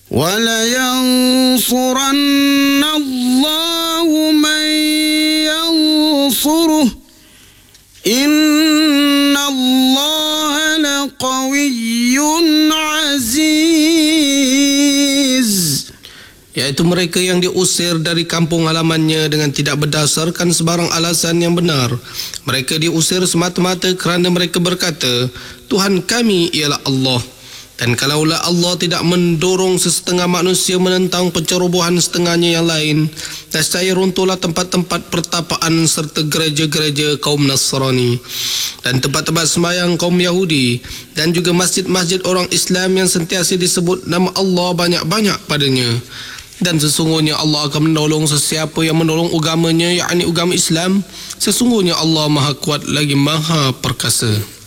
وَلَيَنْصُرَنَّ اللَّهُ مَنْ يَنْصُرُهُ إِنَّ اللَّهَ لَقَوِيٌّ عَزِيزٌ. Yaitu mereka yang diusir dari kampung halamannya dengan tidak berdasarkan sebarang alasan yang benar. Mereka diusir semata-mata kerana mereka berkata, Tuhan kami ialah Allah. Dan kalaulah Allah tidak mendorong sesetengah manusia menentang pencerobohan setengahnya yang lain, nescaya runtuhlah tempat-tempat pertapaan serta gereja-gereja kaum Nasrani dan tempat-tempat sembahyang kaum Yahudi dan juga masjid-masjid orang Islam yang sentiasa disebut nama Allah banyak-banyak padanya. Dan sesungguhnya Allah akan menolong sesiapa yang menolong agamanya, yakni agama Islam. Sesungguhnya Allah Maha Kuat lagi Maha Perkasa.